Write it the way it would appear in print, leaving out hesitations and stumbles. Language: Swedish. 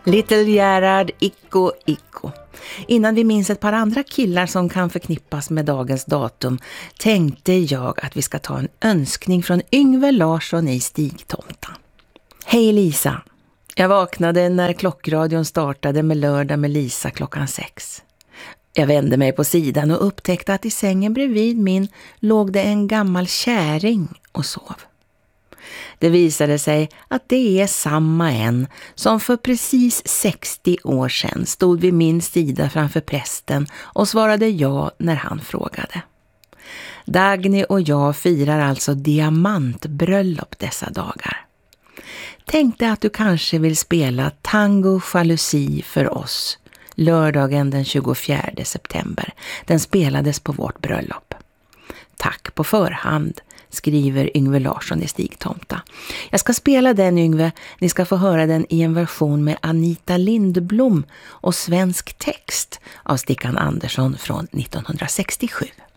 Little Gerhard, Icko, Icko. Innan vi minns ett par andra killar som kan förknippas med dagens datum tänkte jag att vi ska ta en önskning från Yngve Larsson i Stigtomta. Hej Lisa! Jag vaknade när klockradion startade med Lördag med Lisa 6:00. Jag vände mig på sidan och upptäckte att i sängen bredvid min låg det en gammal käring och sov. Det visade sig att det är samma en som för precis 60 år sedan stod vid min sida framför prästen och svarade ja när han frågade. Dagny och jag firar alltså diamantbröllop dessa dagar. Tänkte att du kanske vill spela Tango Jalousie för oss lördagen den 24 september. Den spelades på vårt bröllop. Tack på förhand, skriver Yngve Larsson i Stigtomta. Jag ska spela den, Yngve. Ni ska få höra den i en version med Anita Lindblom och svensk text av Stickan Andersson från 1967.